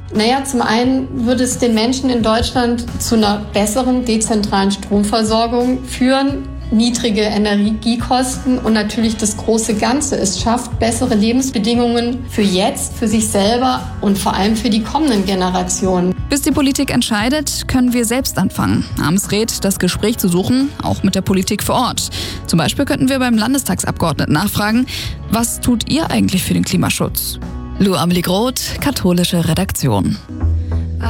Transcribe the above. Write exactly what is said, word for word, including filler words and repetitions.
Naja, zum einen würde es den Menschen in Deutschland zu einer besseren, dezentralen Stromversorgung führen, niedrige Energiekosten und natürlich das große Ganze. Es schafft bessere Lebensbedingungen für jetzt, für sich selber und vor allem für die kommenden Generationen. Bis die Politik entscheidet, können wir selbst anfangen. Harms rät, das Gespräch zu suchen, auch mit der Politik vor Ort. Zum Beispiel könnten wir beim Landestagsabgeordneten nachfragen, was tut ihr eigentlich für den Klimaschutz? Lou Amelie Groth, katholische Redaktion.